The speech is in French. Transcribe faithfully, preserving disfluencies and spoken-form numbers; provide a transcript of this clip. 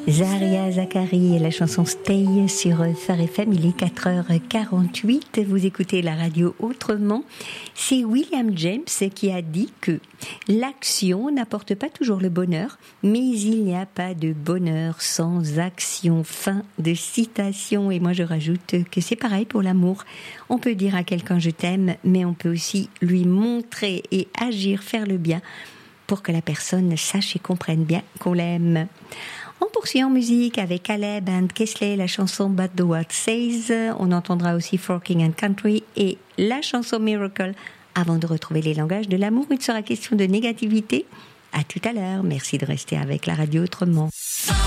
Zaria Zacharie et la chanson Stay sur Phare F M. Il est quatre heures quarante-huit. Vous écoutez la radio autrement. C'est William James qui a dit que l'action n'apporte pas toujours le bonheur, mais il n'y a pas de bonheur sans action. Fin de citation. Et moi je rajoute que c'est pareil pour l'amour. On peut dire à quelqu'un je t'aime, mais on peut aussi lui montrer et agir, faire le bien pour que la personne sache et comprenne bien qu'on l'aime. On poursuit en musique avec Caleb and Kesley, la chanson But the World Says. On entendra aussi Forking and Country et la chanson Miracle. Avant de retrouver les langages de l'amour, il sera question de négativité. À tout à l'heure. Merci de rester avec la radio autrement.